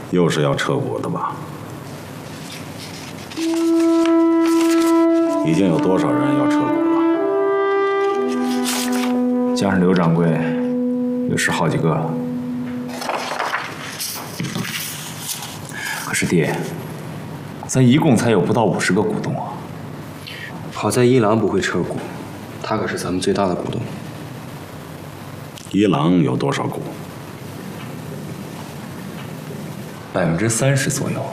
又是要撤股的吧？已经有多少人要撤股了？ 加上刘掌柜，有10好几个了。可是爹，咱一共才有不到50个股东啊。 好在一郎不会撤股，他可是咱们最大的股东。 一郎有多少股？ 30%左右。